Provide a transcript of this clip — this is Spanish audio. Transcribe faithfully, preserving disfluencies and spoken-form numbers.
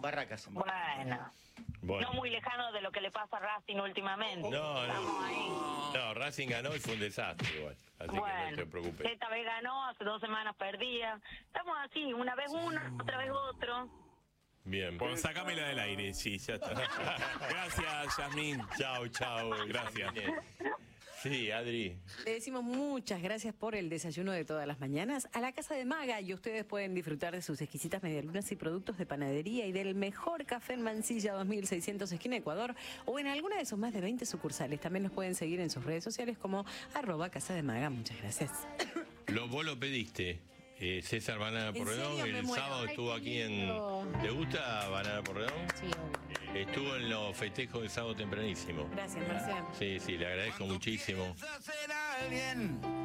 Barracas. Bueno. Bueno. No muy lejano de lo que le pasa a Racing últimamente. No, Estamos no. ahí. No, Racing ganó y fue un desastre igual. Así bueno, que no te preocupes. Esta vez ganó, hace dos semanas perdía. Estamos así, una vez uno, otra vez otro. Bien. Bueno, sácamela del aire, sí, ya está. Gracias, Yasmín. Chao, chao. Gracias. Sí, Adri. Le decimos muchas gracias por el desayuno de todas las mañanas a la Casa de Maga, y ustedes pueden disfrutar de sus exquisitas medialunas y productos de panadería y del mejor café en Mansilla dos mil seiscientos esquina Ecuador o en alguna de sus más de veinte sucursales. También nos pueden seguir en sus redes sociales como arroba Casa de Maga. Muchas gracias. Lo, vos lo pediste. Eh, César Banana Porredón, el sábado estuvo aquí en... ¿Te gusta Banana Porredón? Sí, obvio. Estuvo en los festejos del sábado tempranísimo. Gracias, Marcelo. Sí, sí, le agradezco muchísimo.